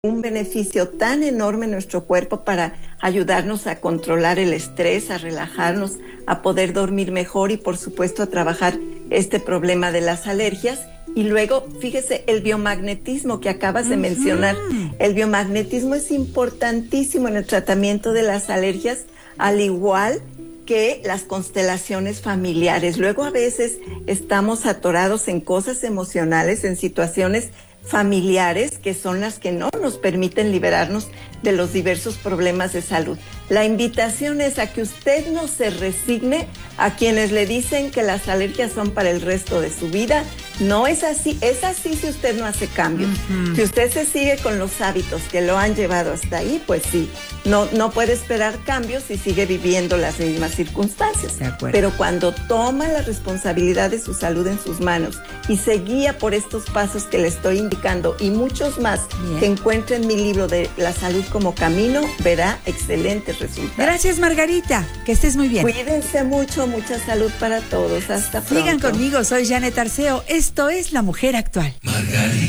un beneficio tan enorme en nuestro cuerpo para ayudarnos a controlar el estrés, a relajarnos, a poder dormir mejor y por supuesto a trabajar este problema de las alergias. Y luego, fíjese, el biomagnetismo que acabas de mencionar. El biomagnetismo es importantísimo en el tratamiento de las alergias, al igual que las constelaciones familiares. Luego a veces estamos atorados en cosas emocionales, en situaciones familiares que son las que no nos permiten liberarnos de los diversos problemas de salud. La invitación es a que usted no se resigne a quienes le dicen que las alergias son para el resto de su vida. No es así, es así si usted no hace cambios. Si usted se sigue con los hábitos que lo han llevado hasta ahí, pues sí, no puede esperar cambios y sigue viviendo las mismas circunstancias. Pero cuando toma la responsabilidad de su salud en sus manos y se guía por estos pasos que le estoy indicando y muchos más que encuentre en mi libro de La Salud como Camino, verá excelentes resultados. Gracias, Margarita, que estés muy bien. Cuídense mucho, mucha salud para todos. Hasta pronto. Sigan conmigo, soy Janet Arceo. Esto es La Mujer Actual. Margarita.